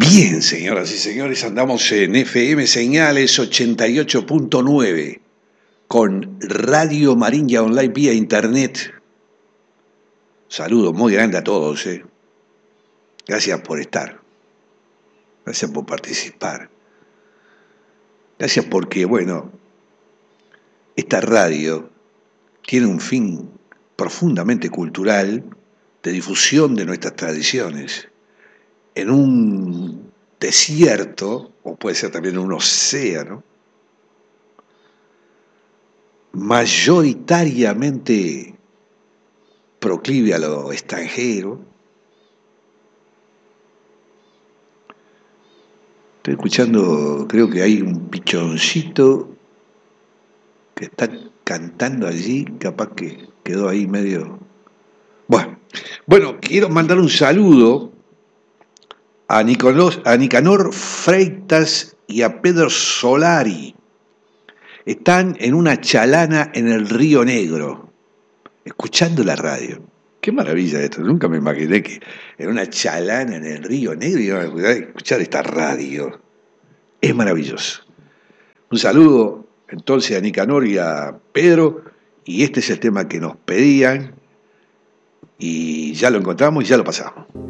Bien, señoras y señores, andamos en FM Señales 88.9 con Radio Marinha Online vía Internet. Saludo muy grande a todos. Gracias por estar. Gracias por participar. Gracias porque, bueno, esta radio tiene un fin profundamente cultural de difusión de nuestras tradiciones. En un desierto, o puede ser también un océano, mayoritariamente proclive a lo extranjero. Estoy escuchando, creo que hay un pichoncito que está cantando allí, capaz que quedó ahí medio... Bueno, quiero mandar un saludo a Nicanor Freitas y a Pedro Solari. Están en una chalana en el Río Negro, escuchando la radio. Qué maravilla esto, nunca me imaginé que en una chalana en el Río Negro iban a escuchar esta radio. Es maravilloso. Un saludo entonces a Nicanor y a Pedro, y este es el tema que nos pedían, y ya lo encontramos y ya lo pasamos.